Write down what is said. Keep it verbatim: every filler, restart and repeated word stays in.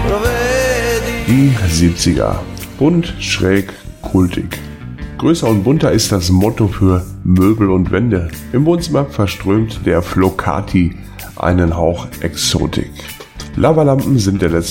Die siebziger. Bunt, schräg, kultig. Größer und bunter ist das Motto für Möbel und Wände. Im Wohnzimmer verströmt der Flocati einen Hauch Exotik. Lavalampen sind der letzte